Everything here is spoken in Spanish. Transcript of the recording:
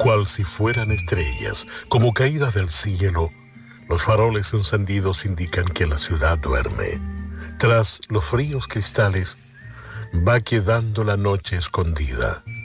cual si fueran estrellas, como caídas del cielo. Los faroles encendidos indican que la ciudad duerme. Tras los fríos cristales va quedando la noche escondida.